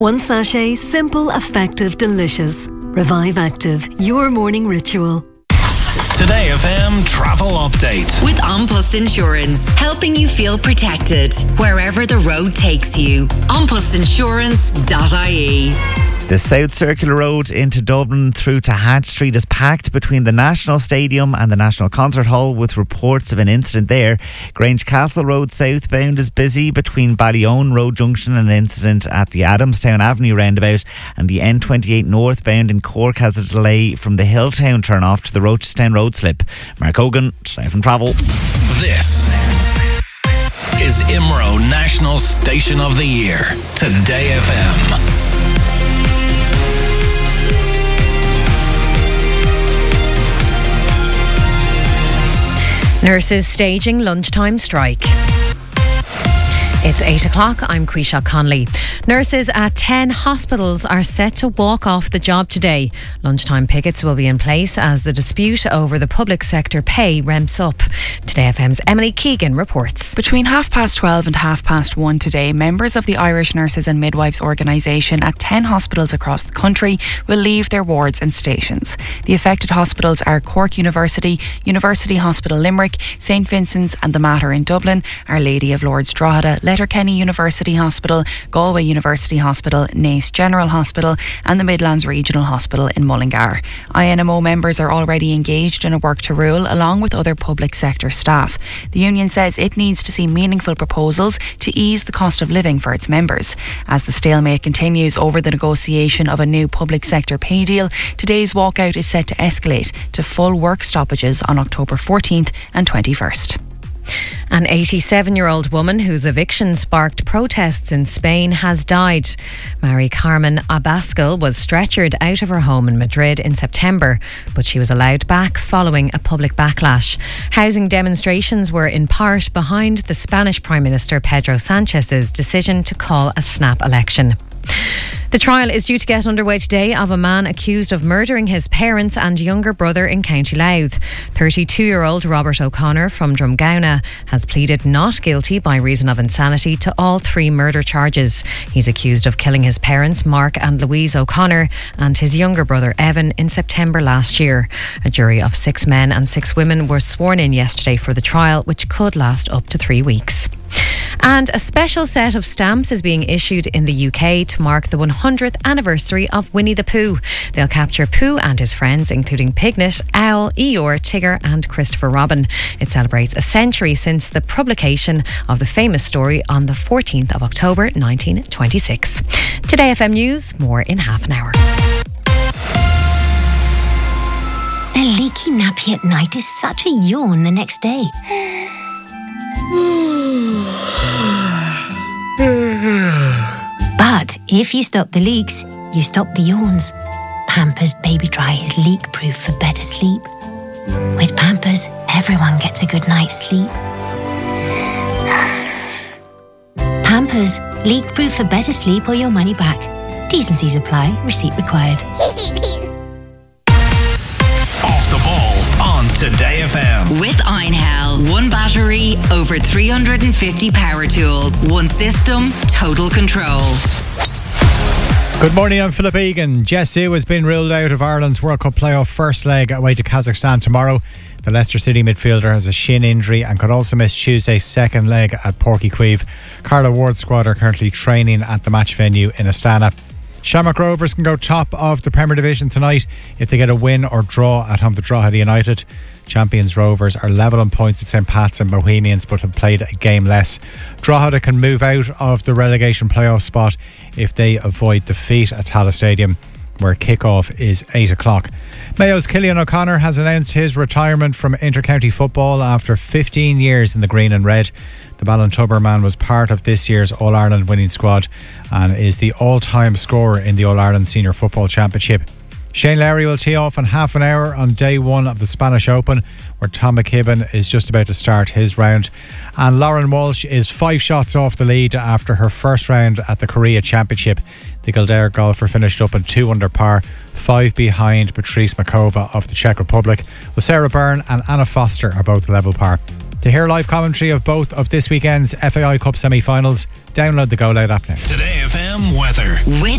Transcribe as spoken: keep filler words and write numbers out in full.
One sachet, simple, effective, delicious. Revive Active, your morning ritual. Today F M travel update with An Post Insurance, helping you feel protected wherever the road takes you. an post insurance dot I E. The South Circular Road into Dublin through to Hatch Street is packed between the National Stadium and the National Concert Hall, with reports of an incident there. Grange Castle Road southbound is busy between Ballyown Road Junction and an incident at the Adamstown Avenue roundabout, and the N twenty-eight northbound in Cork has a delay from the Hilltown turn-off to the Rochestown Road slip. Mark Hogan, Drive and Travel. This is I M R O National Station of the Year. Today F M. Nurses staging lunchtime strike. It's eight o'clock. I'm Quisha Conley. Nurses at ten hospitals are set to walk off the job today. Lunchtime pickets will be in place as the dispute over the public sector pay ramps up. Today F M's Emily Keegan reports. Between half past twelve and half past one today, members of the Irish Nurses and Midwives organisation at ten hospitals across the country will leave their wards and stations. The affected hospitals are Cork University, University Hospital Limerick, St Vincent's and the Mater in Dublin, Our Lady of Lourdes Drogheda, Letterkenny University Hospital, Galway University Hospital, Naas General Hospital and the Midlands Regional Hospital in Mullingar. I N M O members are already engaged in a work to rule along with other public sector staff. The union says it needs to see meaningful proposals to ease the cost of living for its members. As the stalemate continues over the negotiation of a new public sector pay deal, today's walkout is set to escalate to full work stoppages on October fourteenth and twenty-first. An eighty-seven-year-old woman whose eviction sparked protests in Spain has died. Mary Carmen Abascal was stretchered out of her home in Madrid in September, but she was allowed back following a public backlash. Housing demonstrations were in part behind the Spanish Prime Minister Pedro Sanchez's decision to call a snap election. The trial is due to get underway today of a man accused of murdering his parents and younger brother in County Louth. thirty-two-year-old Robert O'Connor from Drumgowna has pleaded not guilty by reason of insanity to all three murder charges. He's accused of killing his parents, Mark and Louise O'Connor, and his younger brother Evan in September last year. A jury of six men and six women were sworn in yesterday for the trial, which could last up to three weeks. And a special set of stamps is being issued in the U K to mark the one hundredth anniversary of Winnie the Pooh. They'll capture Pooh and his friends, including Piglet, Owl, Eeyore, Tigger and Christopher Robin. It celebrates a century since the publication of the famous story on the fourteenth of October nineteen twenty-six. Today F M News, more in half an hour. A leaky nappy at night is such a yawn the next day. But if you stop the leaks, you stop the yawns. Pampers Baby Dry is leak-proof for better sleep. With Pampers, everyone gets a good night's sleep. Pampers, leak-proof for better sleep or your money back. T's and C's apply. Receipt required. Off the ball on Today F M. With Einhell, one battery, over three hundred fifty power tools, one system, total control. Good morning, I'm Philip Egan. Jess Siu has been ruled out of Ireland's World Cup playoff first leg away to Kazakhstan tomorrow. The Leicester City midfielder has a shin injury and could also miss Tuesday's second leg at Porky Queeve. Carla Ward's squad are currently training at the match venue in Astana. Shamrock Rovers can go top of the Premier Division tonight if they get a win or draw at home to Drogheda United. Champions Rovers are level on points at St Pat's and Bohemians, but have played a game less. Drogheda can move out of the relegation playoff spot if they avoid defeat at Tallaght Stadium, where kick-off is eight o'clock. Mayo's Cillian O'Connor has announced his retirement from inter-county football after fifteen years in the green and red. The Ballintubber man was part of this year's All-Ireland winning squad and is the all-time scorer in the All-Ireland Senior Football Championship. Shane Lowry will tee off in half an hour on day one of the Spanish Open, where Tom McKibben is just about to start his round. And Lauren Walsh is five shots off the lead after her first round at the Korea Championship. The Kildare golfer finished up on two under par, five behind Patrice Makova of the Czech Republic, with Sarah Byrne and Anna Foster are both level par. To hear live commentary of both of this weekend's F A I Cup semi-finals, download the Go Loud app now. Today F M weather. With